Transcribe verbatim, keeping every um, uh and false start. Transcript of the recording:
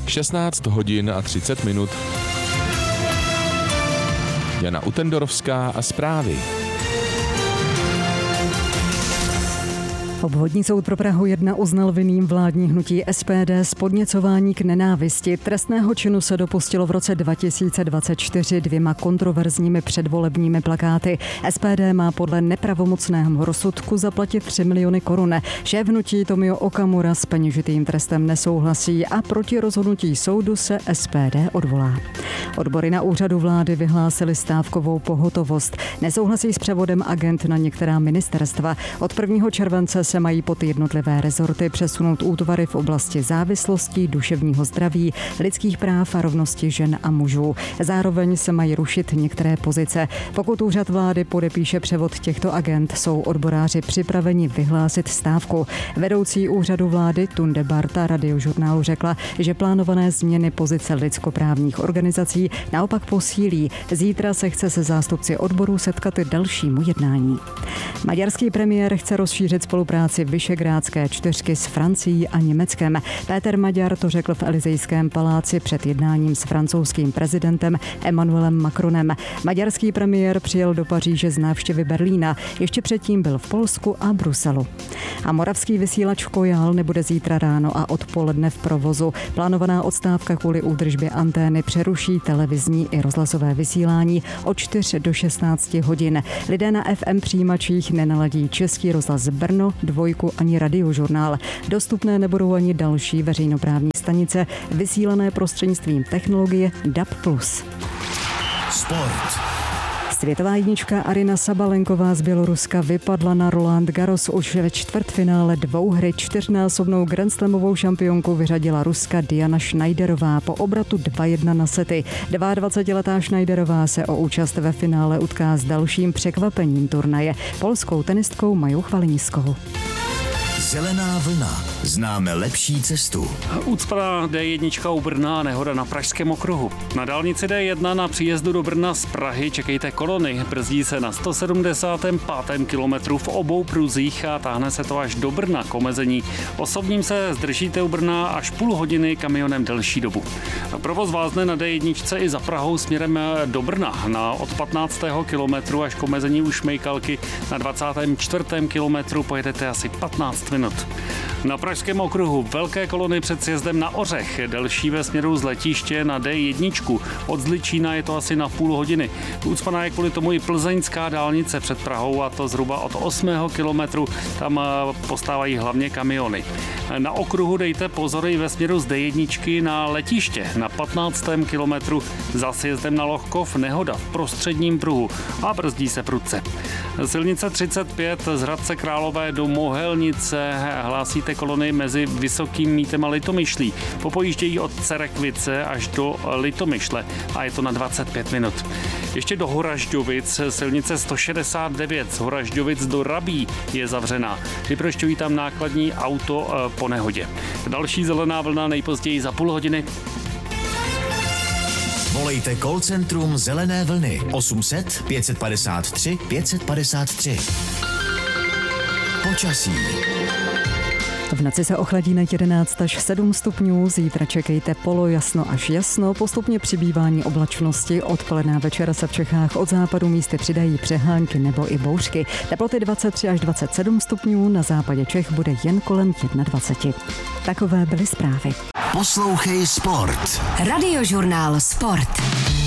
šestnáct hodin a třicet minut. Jana Utendorovská a zprávy. Obvodní soud pro Prahu jedna uznal vinným vládní hnutí S P D z podněcování k nenávisti. Trestného činu se dopustilo v roce dva tisíce dvacet čtyři dvěma kontroverzními předvolebními plakáty. S P D má podle nepravomocného rozsudku zaplatit tři miliony korun. Šéf hnutí Tomio Okamura s peněžitým trestem nesouhlasí a proti rozhodnutí soudu se S P D odvolá. Odbory na úřadu vlády vyhlásily stávkovou pohotovost. Nesouhlasí s převodem agent na některá ministerstva. Od prvního července se mají pod jednotlivé rezorty přesunout útvary v oblasti závislostí, duševního zdraví, lidských práv a rovnosti žen a mužů. Zároveň se mají rušit některé pozice. Pokud úřad vlády podepíše převod těchto agent, jsou odboráři připraveni vyhlásit stávku. Vedoucí úřadu vlády Tunde Barta Radiožurnálu řekla, že plánované změny pozice lidskoprávních organizací naopak posílí. Zítra se chce se zástupci odborů setkat i dalšímu jednání. Maďarský premiér chce rozšířit spolupráci Visegrádské čtyřky s Francií a Německem. Péter Maďar to řekl v Elysejském paláci před jednáním s francouzským prezidentem Emmanuelem Macronem. Maďarský premiér přijel do Paříže z návštěvy Berlína. Ještě předtím byl v Polsku a Bruselu. A moravský vysílač Kojál nebude zítra ráno a odpoledne v provozu. Plánovaná odstávka kvůli údržbě antény přeruší televizní i rozhlasové vysílání od čtyř do šestnácti hodin. Lidé na F M přijímačích nenaladí Český rozhlas Brno, Dvojku ani Radiožurnál. Dostupné nebudou ani další veřejnoprávní stanice vysílané prostřednictvím technologie D A B plus. Sport. Světová jednička Aryna Sabalenková z Běloruska vypadla na Roland Garros už ve čtvrtfinále dvouhry. Čtyřnásobnou grandslamovou šampionku vyřadila Ruska Diana Schneiderová po obratu dva jedna na sety. dvaadvacetiletá Schneiderová se o účast ve finále utká s dalším překvapením turnaje, polskou tenistkou Majou Chvaliniskovou. Zelená vlna. Známe lepší cestu. Ucpaná D jedna u Brna, nehoda na pražském okruhu. Na dálnici D jedna na příjezdu do Brna z Prahy čekejte kolony. Brzdí se na sto sedmdesátém pátém kilometru v obou pruzích a táhne se to až do Brna k omezení. Osobním se zdržíte u Brna až půl hodiny, kamionem delší dobu. Provoz vázne na D jedna i za Prahou směrem do Brna. Na od patnáctého kilometru až k omezení u Šmejkalky na dvacátém čtvrtém kilometru pojedete asi patnáct minut. Na pražském okruhu velké kolony před sjezdem na Ořech, delší ve směru z letiště na D jedna. Od Zličína je to asi na půl hodiny. Ucpaná je kvůli tomu i plzeňská dálnice před Prahou a to zhruba od osmého kilometru. Tam postávají hlavně kamiony. Na okruhu dejte pozor i ve směru z D jedna na letiště. Na patnáctém kilometru za sjezdem na Lohkov nehoda v prostředním pruhu a brzdí se prudce. Silnice třicet pět z Hradce Králové do Mohelnice hlásíte kolony mezi Vysokým Mítem a Litomyšlí. Popojíždějí od Cerekvice až do Litomyšle a je to na dvacet pět minut. Ještě do Horažďovic silnice sto šedesát devět z Horažďovic do Rabí je zavřená. Vyprošťují tam nákladní auto po nehodě. Další zelená vlna nejpozději za půl hodiny. Volejte call centrum Zelené vlny osm set pět padesát tři pět padesát tři. Počasí. V noci se ochladí na jedenáct až sedm stupňů, zítra čekejte polojasno až jasno, postupně přibývání oblačnosti, odpoledne večera se v Čechách od západu místy přidají přehánky nebo i bouřky. Teploty dvacet tři až dvacet sedm stupňů, na západě Čech bude jen kolem dvacet jedna. Takové byly zprávy. Poslouchej Sport. Radiožurnál Sport.